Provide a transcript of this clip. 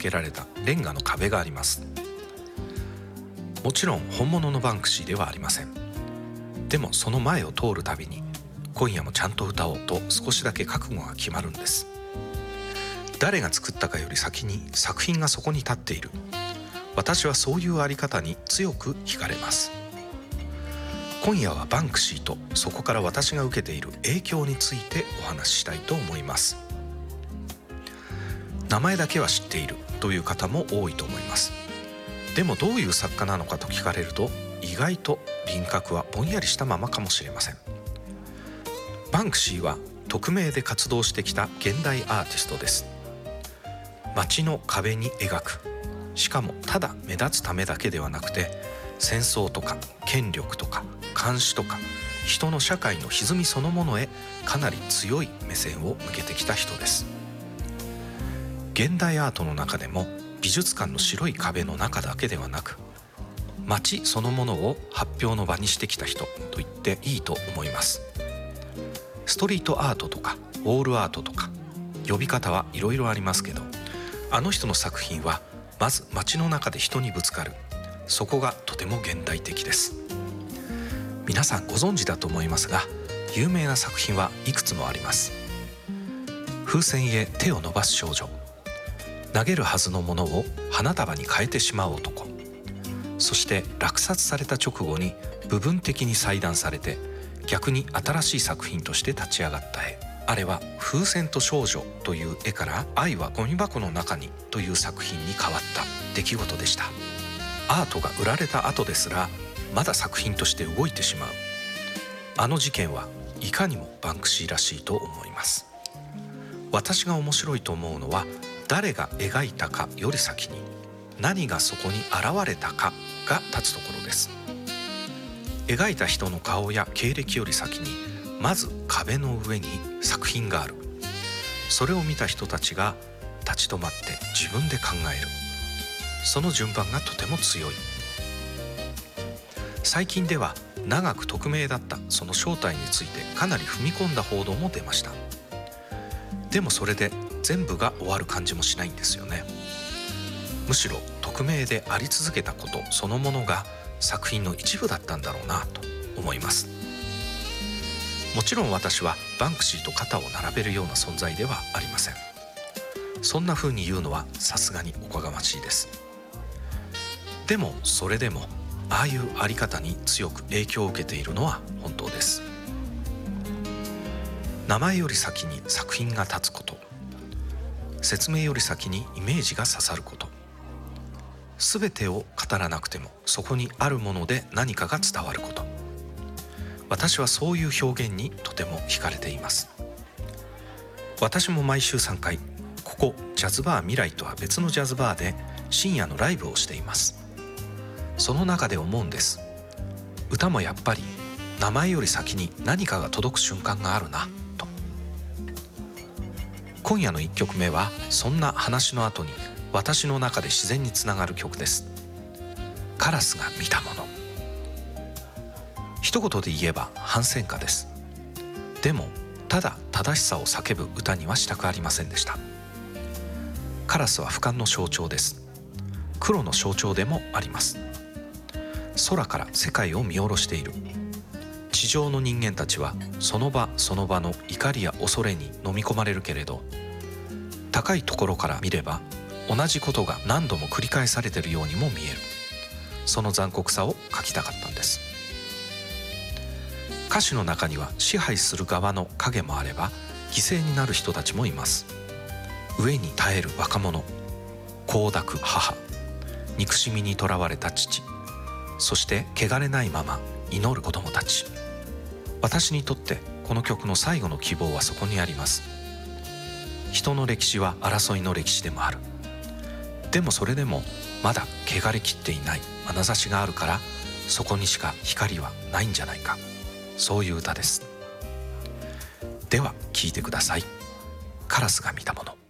付けられたレンガの壁があります。もちろん本物のバンクシーではありません。でもその前を通るたびに今夜もちゃんと歌おうと少しだけ覚悟が決まるんです。誰が作ったかより先に作品がそこに立っている。私はそういうあり方に強く惹かれます。今夜はバンクシーとそこから私が受けている影響についてお話ししたいと思います。名前だけは知っているという方も多いと思います。でもどういう作家なのかと聞かれると意外と輪郭はぼんやりしたままかもしれません。バンクシーは匿名で活動してきた現代アーティストです。街の壁に描く、しかもただ目立つためだけではなくて、戦争とか権力とか監視とか人の社会の歪みそのものへかなり強い目線を向けてきた人です。現代アートの中でも美術館の白い壁の中だけではなく、街そのものを発表の場にしてきた人と言っていいと思います。ストリートアートとかウォールアートとか呼び方はいろいろありますけど、あの人の作品はまず街の中で人にぶつかる、そこがとても現代的です。皆さんご存知だと思いますが、有名な作品はいくつもあります。風船へ手を伸ばす少女、投げるはずのものを花束に変えてしまう男、そして落札された直後に部分的に裁断されて逆に新しい作品として立ち上がった絵、あれは風船と少女という絵から愛はゴミ箱の中にという作品に変わった出来事でした。アートが売られた後ですらまだ作品として動いてしまう、あの事件はいかにもバンクシーらしいと思います。私が面白いと思うのは、誰が描いたかより先に何がそこに現れたかが立つところです。描いた人の顔や経歴より先にまず壁の上に作品がある。それを見た人たちが立ち止まって自分で考える。その順番がとても強い。最近では長く匿名だったその正体についてかなり踏み込んだ報道も出ました。でもそれで全部が終わる感じもしないんですよね。むしろ匿名であり続けたことそのものが作品の一部だったんだろうなと思います。もちろん私はバンクシーと肩を並べるような存在ではありません。そんな風に言うのはさすがにおこがましいです。でもそれでもああいうあり方に強く影響を受けているのは本当です。名前より先に作品が立つこと、説明より先にイメージが刺さること、全てを語らなくてもそこにあるもので何かが伝わること、私はそういう表現にとても惹かれています。私も毎週3回ここジャズバー未来とは別のジャズバーで深夜のライブをしています。その中で思うんです。歌もやっぱり名前より先に何かが届く瞬間があるなと。今夜の1曲目はそんな話の後に私の中で自然につながる曲です。カラスが見たもの。一言で言えば反戦歌です。でもただ正しさを叫ぶ歌にはしたくありませんでした。カラスは俯瞰の象徴です。黒の象徴でもあります。空から世界を見下ろしている。地上の人間たちはその場その場の怒りや恐れに飲み込まれるけれど、高いところから見れば同じことが何度も繰り返されているようにも見える。その残酷さを書きたかったんです。歌詞の中には支配する側の影もあれば犠牲になる人たちもいます。飢えに耐える若者、子を抱く母、憎しみにとらわれた父、そして汚れないまま祈る子供たち。私にとってこの曲の最後の希望はそこにあります。人の歴史は争いの歴史でもある。でもそれでもまだ汚れきっていない眼差しがあるから、そこにしか光はないんじゃないか、そういう歌です。では聴いてください。カラスが見たもの。